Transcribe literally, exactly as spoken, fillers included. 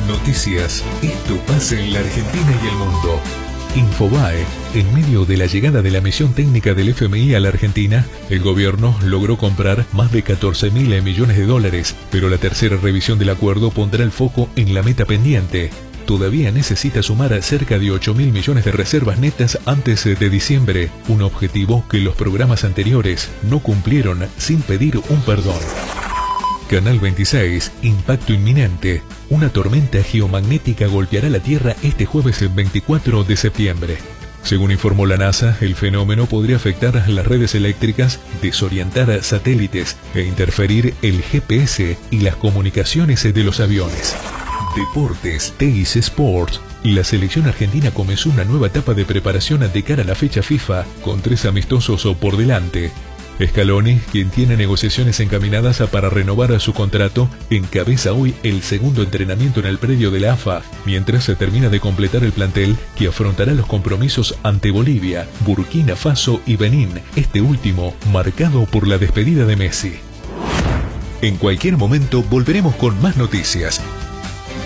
Noticias. Esto pasa en la Argentina y el mundo. Infobae. En medio de la llegada de la misión técnica del F M I a la Argentina, el gobierno logró comprar más de catorce mil millones de dólares, pero la tercera revisión del acuerdo pondrá el foco en la meta pendiente. Todavía necesita sumar cerca de ocho mil millones de reservas netas antes de diciembre, un objetivo que los programas anteriores no cumplieron sin pedir un perdón. Canal veintiséis, impacto inminente. Una tormenta geomagnética golpeará la Tierra este jueves veinticuatro de septiembre. Según informó la NASA, el fenómeno podría afectar las redes eléctricas, desorientar satélites e interferir el G P S y las comunicaciones de los aviones. Deportes. Teis Sports. La selección argentina comenzó una nueva etapa de preparación de cara a la fecha FIFA, con tres amistosos por delante. Scaloni, quien tiene negociaciones encaminadas para renovar su contrato, encabeza hoy el segundo entrenamiento en el predio de la A F A, mientras se termina de completar el plantel que afrontará los compromisos ante Bolivia, Burkina Faso y Benín, este último marcado por la despedida de Messi. En cualquier momento volveremos con más noticias.